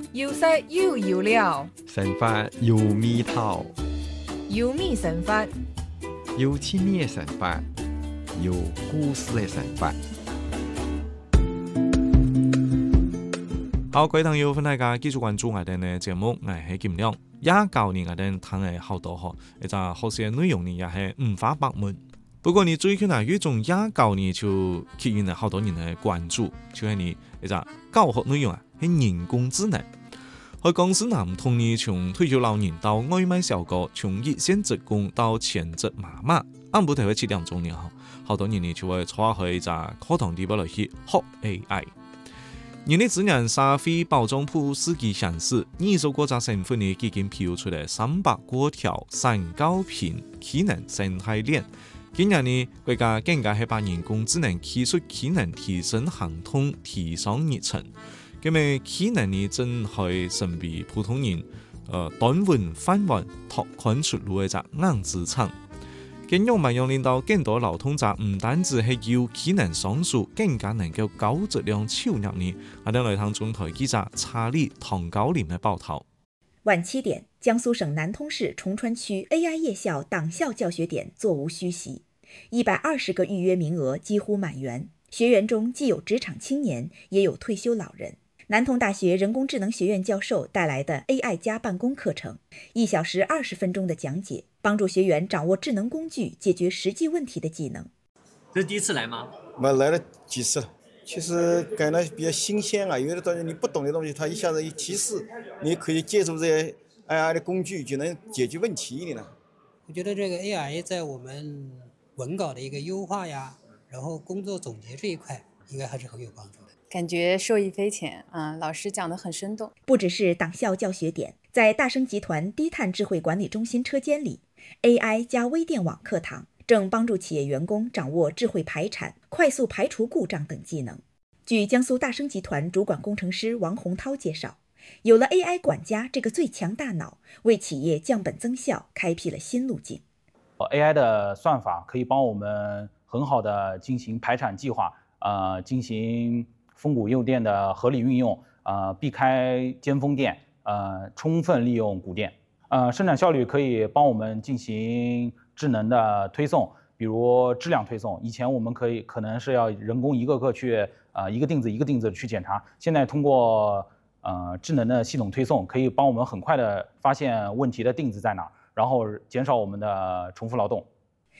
有色有油料， 生活有味道， 有米生活， 有趣味的生活，有故事的生活。好，各位朋友，欢迎大家继续关注我哋嘅節目，我係金亮。也教你我哋談嘅好多嗬，一隻好些內容呢也係五花八門。不過你最近呢，有一種也教你就吸引了好多人嘅關注，就係你一隻教學內容啊，係人工智能。喺公司呢，唔同你從退休老人到外賣小哥，從一線職工到全職媽媽，按部頭會7點鐘呢，好多人呢就會坐喺一隻課堂地方嚟去學 AI。人力資源社會保障部司機顯示，20個國家省份呢已經披露出嚟300多條產高頻技能生態鏈。今年呢，國家更加係把人工智能技術技能提升行通提上日程。咁嘅技能呢，正係成為普通人短穩飯碗拓寬出路嘅一隻硬資產。更用埋用令到更多勞動者唔單止係要技能上手，更加能夠高質量超入呢。我哋來聽中台記者查理唐高林嘅報道。 晚7點，江蘇省南通市崇川區 AI 夜校黨校教學點座無虛席，120個預約名額幾乎滿員。學員中既有職場青年，也有退休老人。南通大學人工智能學院教授帶來的 AI 加辦公課程，1小時20分鐘的講解，幫助學員掌握智能工具解決實際問題的技能。 這是第一次來嗎？ 我來了幾次了，其實感到比較新鮮啊，有的東西你不懂的東西，它一下子一提示，你可以借助這些 AI 的工具就能解決問題了。 我覺得這個 AI 在我們文稿的一個優化呀，然後工作總結這一塊，應該還是很有幫助的。 感覺受益匪淺啊！老師講得很生動。 不只是黨校教學點，在大升集團低碳智慧管理中心車間裡 ，AI 加微電網課堂正幫助企業員工掌握智慧排產、快速排除故障等技能。據江蘇大升集團主管工程師王洪濤介紹，有了 AI 管家這個最強大腦，為企業降本增效開闢了新路徑。 AI 的算法可以幫我們很好的進行排產計劃，進行峰谷用電的合理運用，避開尖峰電，充分利用谷電，生產效率可以幫我們進行智能的推送，比如質量推送。以前我們可能是要人工一個個去，一個釘子一個釘子去檢查，現在通過智能的系統推送，可以幫我們很快的發現問題的釘子在哪，然後減少我們的重複勞動。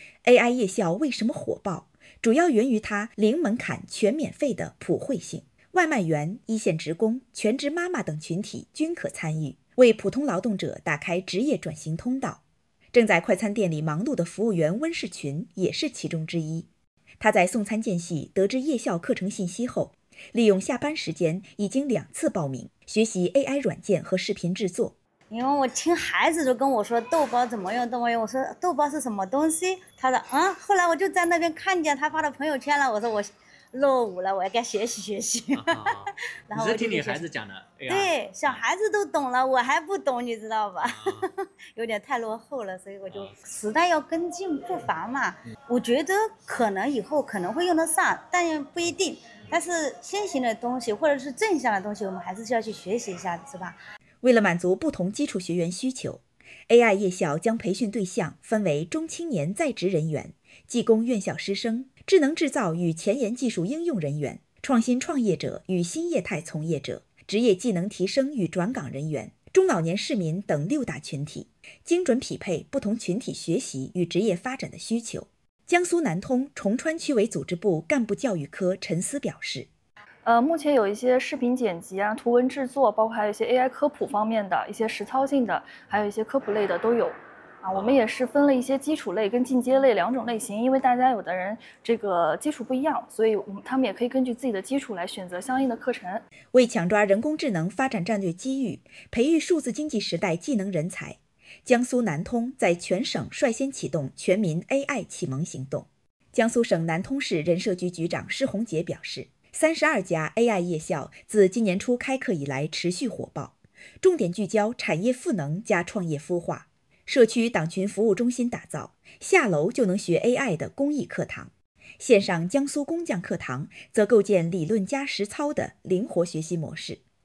AI 夜校為什麼火爆？主要源於它零門檻、全免費的普惠性，外賣員、一線職工、全職媽媽等群體均可參與，為普通勞動者打開職業轉型通道。正在快餐店裡忙碌的服務員溫世群也是其中之一。他在送餐間隙得知夜校課程信息後，利用下班時間已經2次報名學習 AI 軟件和視頻製作。 因為我聽孩子都跟我說豆包怎麼用，我說豆包是什麼東西？他說後來我就在那邊看見他發的朋友圈了，我說我落伍了，我要該學習學習。然後我就聽你孩子講的， 對，小孩子都懂了，我還不懂，你知道吧？有點太落後了，所以我就時代要跟進步伐嘛。我覺得可能以後可能會用得上，但不一定。但是先行的東西或者是正向的東西，我們還是需要去學習一下的，是吧？ 為了滿足不同基礎學員需求， AI 夜校將培訓對象分為中青年在職人員、技工院校師生、智能製造與前沿技術應用人員、創新創業者與新業態從業者、職業技能提升與轉崗人員、中老年市民等6大群體，精準匹配不同群體學習與職業發展的需求。江蘇南通崇川區委組織部幹部教育科陳思表示， 目前有一些視頻剪輯啊、圖文製作，包括還有一些 AI 科普方面的一些實操性的，還有一些科普類的都有。我們也是分了一些基礎類跟進階類2種類型，因為大家有的人這個基礎不一樣，所以他們也可以根據自己的基礎來選擇相應的課程。為搶抓人工智能發展戰略機遇，培育數字經濟時代技能人才，江蘇南通在全省率先啟動全民 AI 啟蒙行動。江蘇省南通市人社局局長施洪杰表示，32家 AI 夜校自今年初開課以來持續火爆，重點聚焦產業賦能加創業孵化。社區黨群服務中心打造，下樓就能學 AI 的公益課堂。線上江蘇工匠課堂則構建理論加實操的靈活學習模式。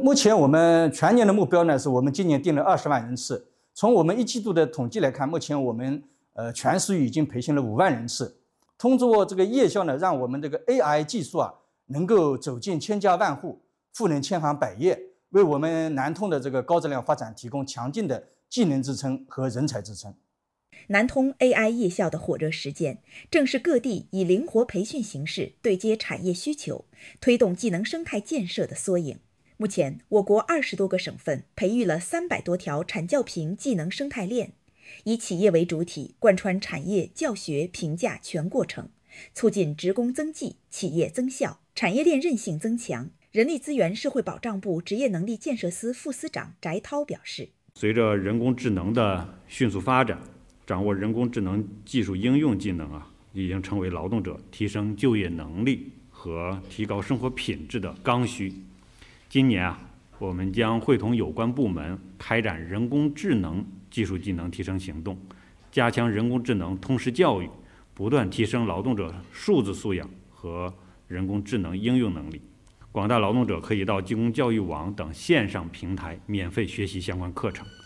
目前我们全年的目标呢，是我们今年定了20万人次。从我们1季度的统计来看，目前我们全市域已经培训了5万人次。通过这个夜校呢，让我们这个 AI 技术能够走进千家万户，赋能千行百业，为我们南通的这个高质量发展提供强劲的技能支撑和人才支撑。 南通 AI 夜校的火热实践，正是各地以灵活培训形式对接产业需求，推动技能生态建设的缩影。目前，我国20多个省份培育了300多条产教评技能生态链，以企业为主体，贯穿产业、教学、评价全过程，促进职工增技、企业增效、产业链韧性增强。人力资源社会保障部职业能力建设司副司长翟涛表示， 随着人工智能的迅速发展，掌握人工智能技术应用技能已经成为劳动者提升就业能力和提高生活品质的刚需。今年我们将会同有关部门开展人工智能技术技能提升行动，加强人工智能通识教育，不断提升劳动者数字素养和人工智能应用能力。广大劳动者可以到技工教育网等线上平台免费学习相关课程。